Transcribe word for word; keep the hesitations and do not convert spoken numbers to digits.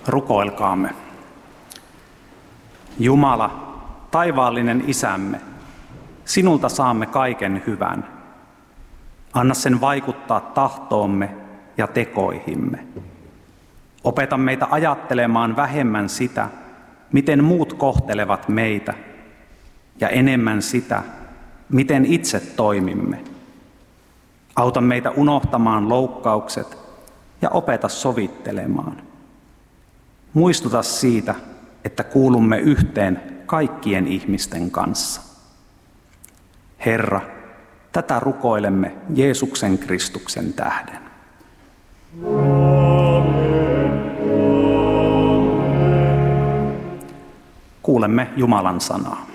Rukoilkaamme. Jumala, taivaallinen Isämme, sinulta saamme kaiken hyvän. Anna sen vaikuttaa tahtoomme ja tekoihimme. Opeta meitä ajattelemaan vähemmän sitä, miten muut kohtelevat meitä, ja enemmän sitä, miten itse toimimme. Auta meitä unohtamaan loukkaukset ja opeta sovittelemaan. Muistuta siitä, että kuulumme yhteen kaikkien ihmisten kanssa. Herra, tätä rukoilemme Jeesuksen Kristuksen tähden. Kuulemme Jumalan sanaa.